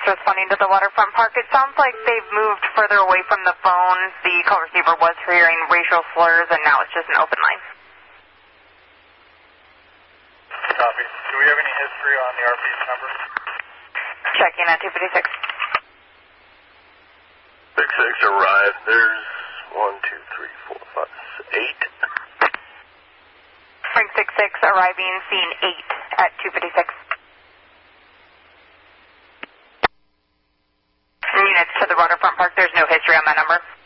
responding to the Waterfront Park. It sounds like they've moved further away from the phone. The call receiver was hearing racial slurs, and now it's just an open line. Copy. Do we have any history on the RP's number? Checking at 256. 66 arrived. There's 1, 2, 3, 4, 5, 8. Frank 66 arriving, scene 8 at 256. Units to the Waterfront Park, there's no history on that number.